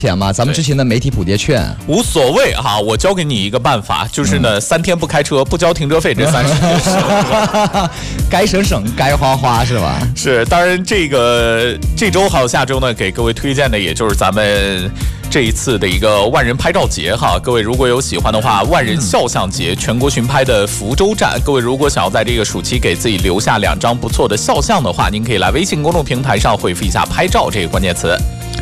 天嘛，咱们之前的媒体补贴券无所谓哈，我教给你一个办法，就是呢，3天不开车，不交停车费，这30天该省省，该花花是吧？ 是，当然这周还有下周呢，给各位推荐的也就是咱们这一次的一个万人拍照节哈。各位如果有喜欢的话，万人肖像节全国巡拍的福州站，各位如果想要在这个暑期给自己留下2张不错的肖像的话，您可以来微信公众平台上回复一下"拍照"这个关键词。